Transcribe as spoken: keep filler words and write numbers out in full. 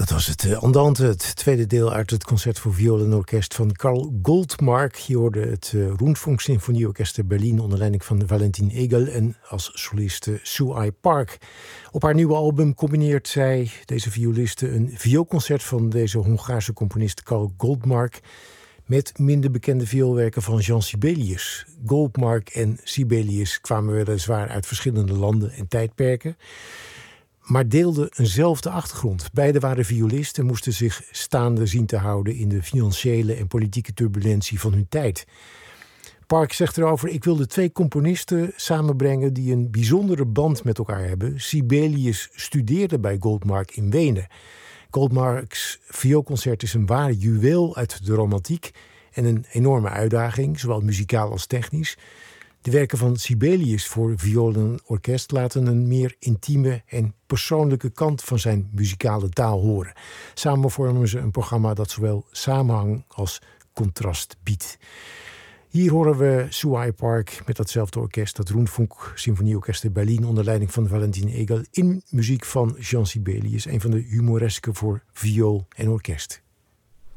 Dat was het uh, Andante, het tweede deel uit het concert voor viool en orkest van Karl Goldmark. Je hoorde het uh, Rundfunk Symfonieorkest Berlin onder leiding van Valentin Egel en als soliste Sue Park. Op haar nieuwe album combineert zij, deze violiste, een vioolconcert van deze Hongaarse componist Karl Goldmark met minder bekende vioolwerken van Jean Sibelius. Goldmark en Sibelius kwamen weliswaar uit verschillende landen en tijdperken, maar deelden eenzelfde achtergrond. Beiden waren violisten en moesten zich staande zien te houden in de financiële en politieke turbulentie van hun tijd. Park zegt erover: ik wilde twee componisten samenbrengen die een bijzondere band met elkaar hebben. Sibelius studeerde bij Goldmark in Wenen. Goldmarks vioolconcert is een waar juweel uit de romantiek en een enorme uitdaging, zowel muzikaal als technisch. De werken van Sibelius voor viool en orkest laten een meer intieme en persoonlijke kant van zijn muzikale taal horen. Samen vormen ze een programma dat zowel samenhang als contrast biedt. Hier horen we Sue Park met datzelfde orkest, het Rundfunk Symfonieorkest Berlin onder leiding van Valentin Egel, in muziek van Jean Sibelius, een van de humoresken voor viool en orkest.